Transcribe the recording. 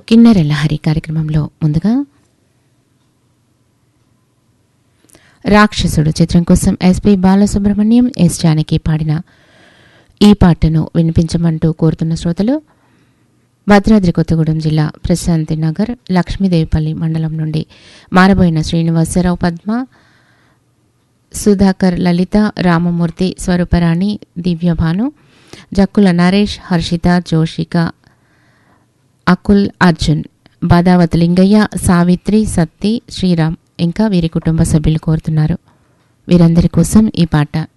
కిన్నెర లహరి కార్యక్రమంలో ముందుగా రాక్షసుడు చిత్రం కోసం ఎస్పి బాలసుబ్రహ్మణ్యం ఎస్ జానకి పాడిన ఈ పాటను వినిపించమంటూ కోరుతున్న శ్రోతలు భద్రాద్రి కొత్తగూడెం జిల్లా ప్రశాంతి నగర్ లక్ష్మీదేవిపల్లి మండలం నుండి మారబోయిన శ్రీనివాసరావు, పద్మ, సుధాకర్, లలిత, రామమూర్తి, స్వరూపరాణి, దివ్యభాను, జక్కుల నరేష్, హర్షిత, జోషిక, అకుల్, అర్జున్, బాదావతి లింగయ్య, సావిత్రి, సత్తి, శ్రీరామ్ ఇంకా వీరి కుటుంబ సభ్యులు కోరుతున్నారు. వీరందరి కోసం ఈ పాట.